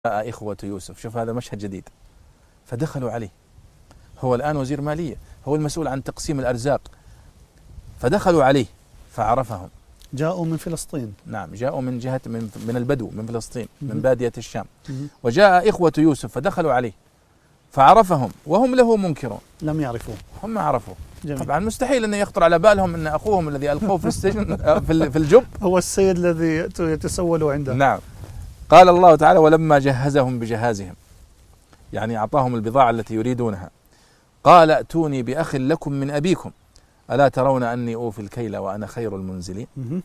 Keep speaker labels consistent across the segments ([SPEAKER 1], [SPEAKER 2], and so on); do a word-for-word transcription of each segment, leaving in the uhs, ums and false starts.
[SPEAKER 1] إخوة يوسف. شوف هذا مشهد جديد. فدخلوا عليه، هو الآن وزير مالية، هو المسؤول عن تقسيم الأرزاق. فدخلوا عليه فعرفهم.
[SPEAKER 2] جاءوا من فلسطين.
[SPEAKER 1] نعم، جاءوا من جهة من, من البدو من فلسطين، من بادية الشام. وجاء إخوة يوسف فدخلوا عليه فعرفهم وهم له منكرون.
[SPEAKER 2] لم يعرفوه،
[SPEAKER 1] هم ما عرفوه.
[SPEAKER 2] جميل.
[SPEAKER 1] طبعا مستحيل أن يخطر على بالهم أن أخوهم الذي ألقوه في السجن في الجب
[SPEAKER 2] هو السيد الذي يتسولوا عنده.
[SPEAKER 1] نعم. قال الله تعالى: ولما جهزهم بجهازهم، يعني أعطاهم البضاعة التي يريدونها، قال: ائتوني بأخ لكم من أبيكم ألا ترون أني أوفي الكيل وأنا خير المنزلين،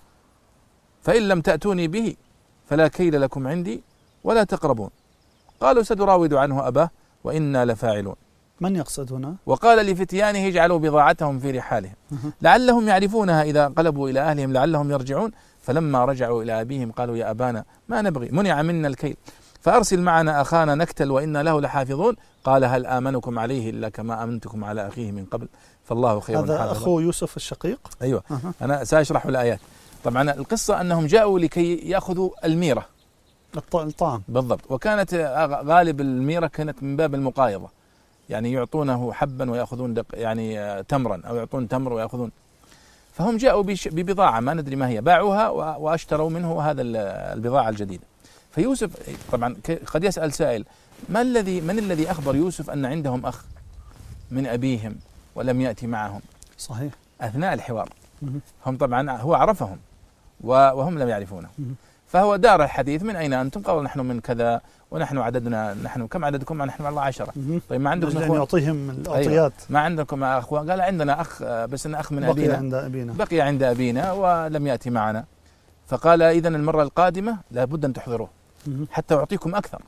[SPEAKER 1] فإن لم تأتوني به فلا كيل لكم عندي ولا تقربون. قالوا: سنراود عنه أباه وإنا لفاعلون.
[SPEAKER 2] من يقصد هنا؟
[SPEAKER 1] وقال لفتيانه: اجعلوا بضاعتهم في رحالهم لعلهم يعرفونها إذا انقلبوا إلى أهلهم لعلهم يرجعون. فلما رجعوا إلى أبيهم قالوا: يا أبانا ما نبغي، منع منا الكيل، فأرسل معنا أخانا نكتل وإنا له لحافظون. قال: هل آمنكم عليه إلا كما آمنتكم على أخيه من قبل فالله خير حافظا.
[SPEAKER 2] هذا أخو يوسف الشقيق؟
[SPEAKER 1] أيوة. أه. أنا سأشرح الآيات. طبعا القصة أنهم جاءوا لكي يأخذوا الميرة،
[SPEAKER 2] الطعام
[SPEAKER 1] بالضبط. وكانت غالب الميرة كانت من باب المقايضة، يعني يعطونه حبا ويأخذون دق يعني تمرا، أو يعطون تمر ويأخذون. فهم جاءوا ببضاعة ما ندري ما هي، باعوها واشتروا منه هذا البضاعة الجديدة. فيوسف طبعا قد يسأل سائل: ما الذي من الذي أخبر يوسف أن عندهم أخ من أبيهم ولم يأتي معهم؟
[SPEAKER 2] صحيح.
[SPEAKER 1] أثناء الحوار هم طبعا هو عرفهم وهم لم يعرفونه، فهو دار الحديث: من أين أنتم؟ قالوا: نحن من كذا ونحن عددنا نحن كم عددكم؟ نحن والله عشرة. طيب ما عندكم
[SPEAKER 2] أخوان؟ يعطيهم الأعطيات.
[SPEAKER 1] أيوة. ما عندكم أخوة؟ قال: عندنا أخ بس إن أخ من
[SPEAKER 2] بقي
[SPEAKER 1] أبينا
[SPEAKER 2] عند أبينا
[SPEAKER 1] بقي عند أبينا ولم يأتي معنا. فقال: إذن المرة القادمة لابد أن تحضروه حتى أعطيكم أكثر،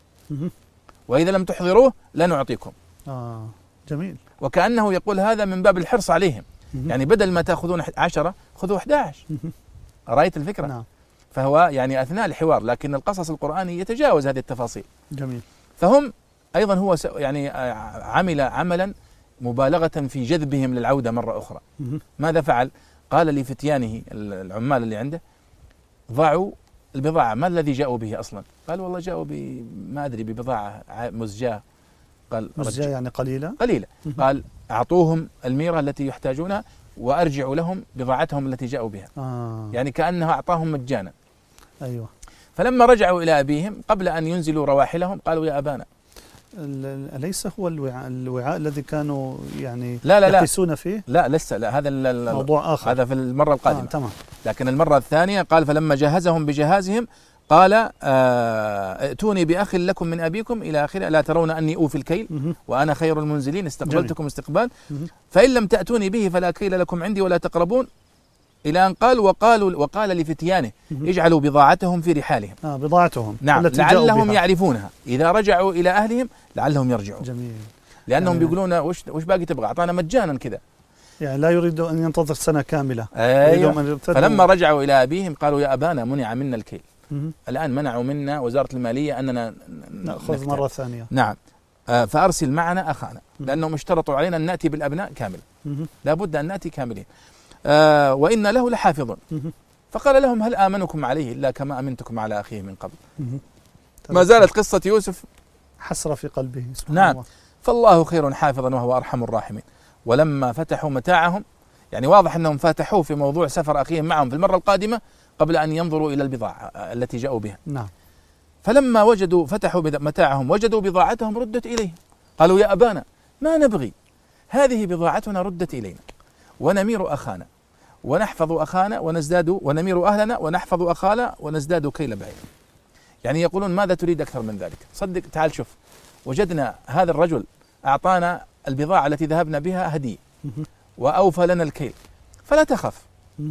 [SPEAKER 1] وإذا لم تحضروه لا نعطيكم.
[SPEAKER 2] آه جميل.
[SPEAKER 1] وكأنه يقول هذا من باب الحرص عليهم، يعني بدل ما تأخذون عشرة خذوا أحد عشر. رأيت الفكرة؟
[SPEAKER 2] نعم.
[SPEAKER 1] فهو يعني أثناء الحوار، لكن القصص القرآني يتجاوز هذه التفاصيل.
[SPEAKER 2] جميل.
[SPEAKER 1] فهم أيضا هو يعني عمل عملا مبالغة في جذبهم للعودة مرة أخرى. ماذا فعل؟ قال لفتيانه العمال اللي عنده: ضعوا البضاعة. ما الذي جاءوا به أصلا؟ قال: والله جاءوا بما أدري ببضاعة مزجاة. قال:
[SPEAKER 2] مزجاة يعني قليلة
[SPEAKER 1] قليلة. قال: أعطوهم الميرة التي يحتاجونها وأرجعوا لهم بضاعتهم التي جاءوا بها.
[SPEAKER 2] آه.
[SPEAKER 1] يعني كأنه أعطاهم مجانا.
[SPEAKER 2] أيوة.
[SPEAKER 1] فلما رجعوا إلى أبيهم قبل أن ينزلوا رواحلهم قالوا: يا أبانا.
[SPEAKER 2] أليس هو الوعاء, الوعاء الذي كانوا يعني
[SPEAKER 1] لا لا
[SPEAKER 2] يحبسون فيه؟
[SPEAKER 1] لا لسه، لا هذا
[SPEAKER 2] موضوع آخر،
[SPEAKER 1] هذا في المرة القادمة.
[SPEAKER 2] آه، تمام.
[SPEAKER 1] لكن المرة الثانية قال: فلما جهزهم بجهازهم قال: ائتوني بأخ لكم من أبيكم إلى آخره ألا ترون أني أوفي الكيل وأنا خير المنزلين، استقبلتكم استقبال، فإن لم تأتوني به فلا كيل لكم عندي ولا تقربون، إلى أن قال: وقالوا وقال لفتيانه اجعلوا بضاعتهم في رحالهم.
[SPEAKER 2] آه بضاعتهم.
[SPEAKER 1] نعم، لعلهم يعرفونها إذا رجعوا إلى أهلهم لعلهم يرجعون.
[SPEAKER 2] جميل.
[SPEAKER 1] لأنهم يعني بيقولون: وش وش باقي تبغى؟ أعطانا مجانا كذا.
[SPEAKER 2] يعني لا يريد أن ينتظر سنة كاملة.
[SPEAKER 1] أيوة. فلما رجعوا إلى أبيهم قالوا: يا أبانا منع منا الكيل. الآن منعوا منا وزارة المالية أننا
[SPEAKER 2] نأخذ مرة ثانية.
[SPEAKER 1] نعم. آه فأرسل معنا أخانا، لأنهم اشترطوا علينا أن نأتي بالأبناء كامل، لابد أن نأتي كاملين. آه وإن له لحافظون. فقال لهم: هل آمنكم عليه إلا كما أمنتكم على أخيه من قبل. ما زالت قصة يوسف
[SPEAKER 2] حسرة في قلبه.
[SPEAKER 1] نعم الله. فالله خير حافظا وهو أرحم الراحمين. ولما فتحوا متاعهم، يعني واضح أنهم فتحوه في موضوع سفر أخيهم معهم في المرة القادمة قبل أن ينظروا إلى البضاعة التي جاءوا بها.
[SPEAKER 2] نعم.
[SPEAKER 1] فلما وجدوا فتحوا متاعهم وجدوا بضاعتهم ردت إليهم. قالوا: يا أبانا ما نبغي، هذه بضاعتنا ردت إلينا ونمير أخانا ونحفظ أخانا ونزداد ونمير أهلنا ونحفظ أخانا ونزداد كيل بعير. يعني يقولون: ماذا تريد أكثر من ذلك؟ صدق، تعال شوف، وجدنا هذا الرجل أعطانا البضاعة التي ذهبنا بها هدية وأوفى لنا الكيل، فلا تخف.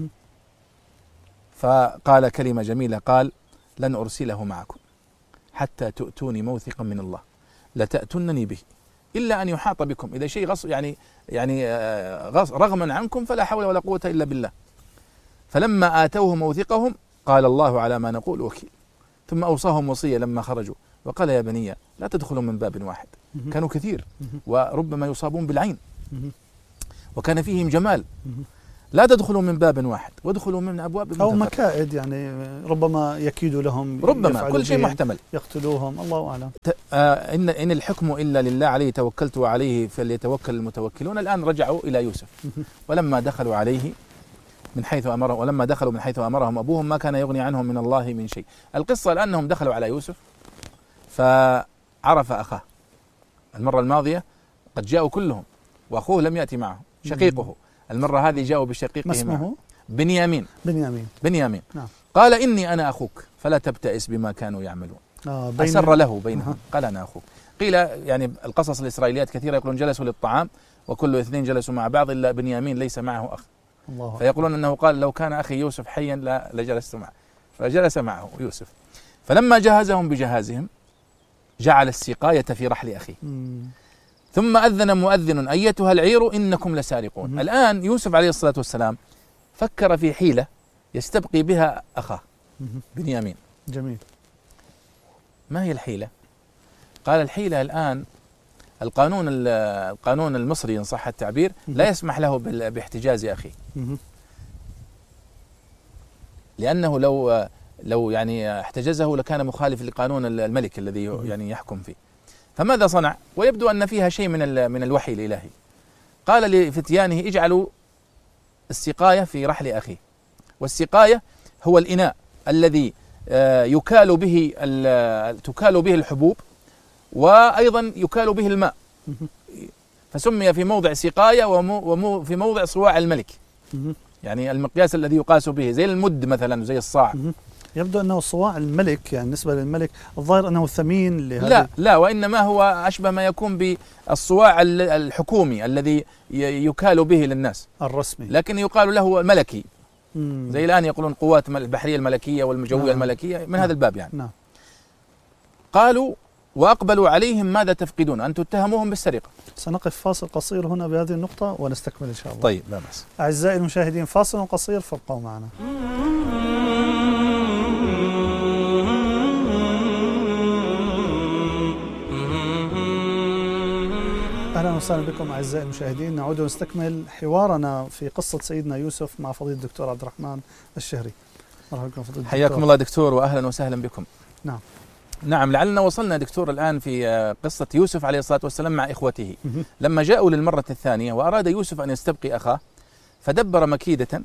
[SPEAKER 1] فقال كلمة جميلة، قال: لن أرسله معكم حتى تؤتوني موثقا من الله لتأتونني به إلا أن يحاط بكم، إذا شيء غص يعني يعني غص رغما عنكم فلا حول ولا قوة إلا بالله. فلما آتوه موثقهم قال: الله على ما نقول وكيل. ثم أوصاهم وصية لما خرجوا وقال: يا بني لا تدخلوا من باب واحد. كانوا كثير وربما يصابون بالعين وكان فيهم جمال. لا تدخلوا من باب واحد وادخلوا من أبواب متفرقة.
[SPEAKER 2] أو مكائد يعني ربما يكيد لهم،
[SPEAKER 1] ربما كل شيء محتمل،
[SPEAKER 2] يقتلوهم، الله أعلم.
[SPEAKER 1] آه إن إن الحكم إلا لله عليه توكلت وعليه فليتوكل المتوكلون. الآن رجعوا إلى يوسف ولما دخلوا عليه من حيث أمرهم ولما دخلوا من حيث أمرهم أبوهم ما كان يغني عنهم من الله من شيء. القصة لأنهم دخلوا على يوسف فعرف أخاه. المرة الماضية قد جاءوا كلهم وأخوه لم يأتي معه شقيقه، المرة هذه جاءوا بشقيقه.
[SPEAKER 2] ما اسمه؟
[SPEAKER 1] بنيامين.
[SPEAKER 2] بنيامين
[SPEAKER 1] بنيامين
[SPEAKER 2] نعم.
[SPEAKER 1] قال إني أنا أخوك فلا تبتئس بما كانوا يعملون. آه أسر له بينهم أه. قال أنا أخوك. قيل يعني القصص الإسرائيليات كثيرة يقولون جلسوا للطعام وكل اثنين جلسوا مع بعض إلا بنيامين ليس معه أخ، الله فيقولون أنه قال لو كان أخي يوسف حيا لا لجلست معه، فجلس معه يوسف. فلما جهزهم بجهازهم جعل السقاية في رحل أخيه مم. ثم أذن مؤذن أيتها العير إنكم لسارقون. مم. الآن يوسف عليه الصلاة والسلام فكر في حيلة يستبقي بها أخاه بنيامين.
[SPEAKER 2] جميل.
[SPEAKER 1] ما هي الحيلة؟ قال الحيلة الآن القانون القانون المصري إن صح التعبير لا يسمح له باحتجاز أخيه، لأنه لو لو يعني احتجزه لكان مخالف لقانون الملك الذي يعني يحكم فيه. فماذا صنع؟ ويبدو أن فيها شيء من من الوحي الإلهي. قال لفتيانه اجعلوا السقاية في رحل أخيه، والسقاية هو الإناء الذي يكال به تكال به الحبوب وأيضا يكال به الماء، فسمي في موضع سقاية وفي موضع صواع الملك، يعني المقياس الذي يقاس به زي المد مثلا زي الصاع.
[SPEAKER 2] يبدو أنه صواع الملك يعني بالنسبة للملك الظاهر أنه ثمين لهذا.
[SPEAKER 1] لا لا وإنما هو أشبه ما يكون بالصواع الحكومي الذي يكال به للناس
[SPEAKER 2] الرسمي،
[SPEAKER 1] لكن يقال له ملكي. مم. زي الآن يقولون قوات البحرية الملكية والجوية نعم. الملكية من نعم. هذا الباب يعني نعم. قالوا وأقبلوا عليهم ماذا تفقدون أن تتهموهم بالسرقة.
[SPEAKER 2] سنقف فاصل قصير هنا بهذه النقطة ونستكمل إن شاء الله.
[SPEAKER 1] طيب لا بأس.
[SPEAKER 2] أعزائي المشاهدين فاصل قصير فابقوا معنا. أهلا وسهلا بكم أعزائي المشاهدين، نعود ونستكمل حوارنا في قصة سيدنا يوسف مع فضيلة الدكتور عبد الرحمن الشهري. مرحبا بكم فضيلة الدكتور.
[SPEAKER 1] حياكم الله دكتور وأهلا وسهلا بكم.
[SPEAKER 2] نعم
[SPEAKER 1] نعم لعلنا وصلنا دكتور الآن في قصة يوسف عليه الصلاة والسلام مع إخوته لما جاءوا للمرة الثانية وأراد يوسف أن يستبقي أخاه فدبر مكيدة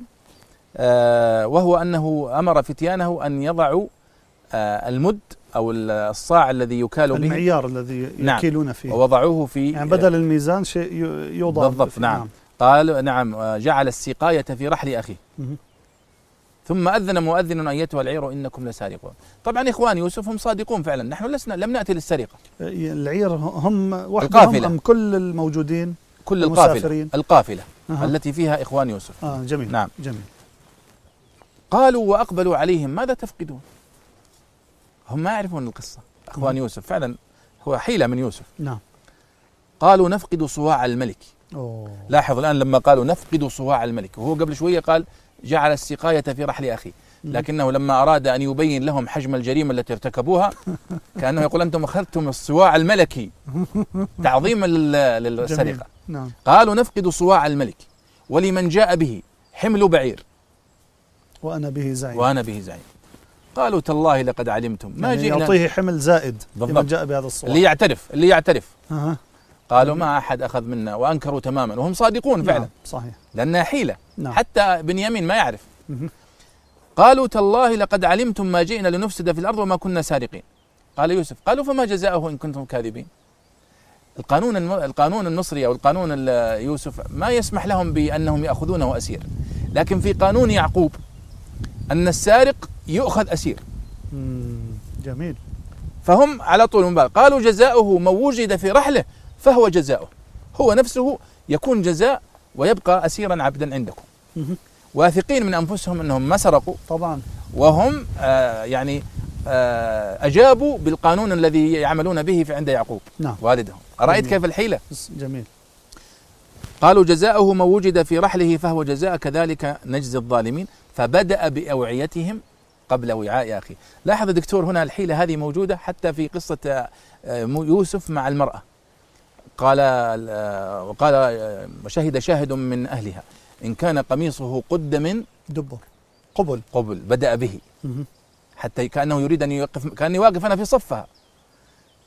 [SPEAKER 1] وهو أنه أمر فتيانه أن يضعوا المد أو الصاع الذي يكال به،
[SPEAKER 2] المعيار الذي يكيلون فيه،
[SPEAKER 1] نعم ووضعوه في
[SPEAKER 2] يعني بدل الميزان شيء يوضع
[SPEAKER 1] بالضبط. نعم. نعم قال نعم جعل السقاية في رحل أخيه ثم أذن مؤذن أيتها العير إنكم لسارقون. طبعا إخوان يوسف هم صادقون فعلا، نحن لسنا لم نأتي للسرقة.
[SPEAKER 2] العير هم وحدهم أم كل الموجودين؟
[SPEAKER 1] كل القافلة القافلة أه. التي فيها إخوان يوسف.
[SPEAKER 2] آه جميل.
[SPEAKER 1] نعم
[SPEAKER 2] جميل.
[SPEAKER 1] قالوا وأقبلوا عليهم ماذا تفقدون؟ هم ما يعرفون القصة أخوان يوسف، فعلا هو حيلة من يوسف.
[SPEAKER 2] نعم.
[SPEAKER 1] قالوا نفقد صواع الملك.
[SPEAKER 2] أوه.
[SPEAKER 1] لاحظ الآن لما قالوا نفقد صواع الملك وهو قبل شوية قال جعل السقاية في رحل أخيه، لكنه لما أراد أن يبين لهم حجم الجريمة التي ارتكبوها كأنه يقول أنتم أخذتم الصواع الملكي تعظيما للسرقة.
[SPEAKER 2] نعم.
[SPEAKER 1] قالوا نفقد صواع الملك ولمن جاء به حمل بعير
[SPEAKER 2] وأنا به زعيم
[SPEAKER 1] وأنا به زعيم. قالوا تالله لقد علمتم ما
[SPEAKER 2] يعني
[SPEAKER 1] جئنا
[SPEAKER 2] يعطيه حمل زائد لمن جاء بهذا الصواع
[SPEAKER 1] اللي يعترف اللي يعترف
[SPEAKER 2] أه.
[SPEAKER 1] قالوا ما أحد أخذ منا وأنكروا تماما وهم صادقون فعلا.
[SPEAKER 2] نعم. صحيح
[SPEAKER 1] لأنها حيلة.
[SPEAKER 2] نعم.
[SPEAKER 1] حتى بنيامين ما يعرف. قالوا تالله لقد علمتم ما جئنا لنفسد في الأرض وما كنا سارقين. قال يوسف قالوا فما جزاؤه إن كنتم كاذبين. القانون القانون المصري أو القانون يوسف ما يسمح لهم بأنهم يأخذونه أسير، لكن في قانون يعقوب أن السارق يؤخذ أسير.
[SPEAKER 2] جميل.
[SPEAKER 1] فهم على طول من بعد قالوا جزاؤه من وجد في رحله فهو جزاؤه، هو نفسه يكون جزاء ويبقى أسيرا عبدا عندكم. واثقين من أنفسهم أنهم ما سرقوا
[SPEAKER 2] طبعا،
[SPEAKER 1] وهم آه يعني آه أجابوا بالقانون الذي يعملون به في عند يعقوب.
[SPEAKER 2] نعم.
[SPEAKER 1] والدهم. أرأيت كيف الحيلة؟
[SPEAKER 2] جميل.
[SPEAKER 1] قالوا جزاؤه من وجد في رحله فهو جزاء كذلك نجزي الظالمين فبدأ بأوعيتهم قبل وعاء أخيه. لاحظ دكتور هنا الحيلة هذه موجودة حتى في قصة يوسف مع المرأة. قال وقال وشهد شاهد من أهلها إن كان قميصه قد من
[SPEAKER 2] دبر قبل
[SPEAKER 1] قبل بدأ به
[SPEAKER 2] مه.
[SPEAKER 1] حتى كأنه يريد أن يوقف، كأني واقف أنا في صفها،